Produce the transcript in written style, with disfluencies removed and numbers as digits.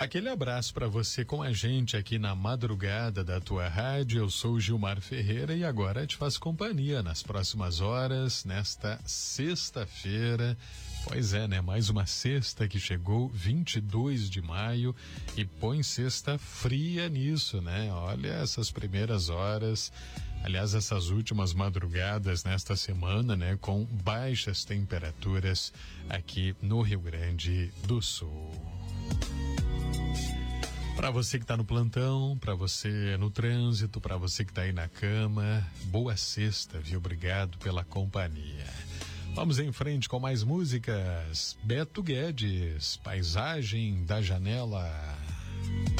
Aquele abraço para você com a gente aqui na madrugada da tua rádio. Eu sou o Gilmar Ferreira e agora te faço companhia nas próximas horas, nesta sexta-feira. Pois é, né? Mais uma sexta que chegou, 22 de maio, e põe sexta fria nisso, né? Olha essas primeiras horas, aliás, essas últimas madrugadas nesta semana, né? Com baixas temperaturas aqui no Rio Grande do Sul. Para você que está no plantão, para você no trânsito, para você que está aí na cama, boa sexta, viu? Obrigado pela companhia. Vamos em frente com mais músicas. Beto Guedes, Paisagem da Janela.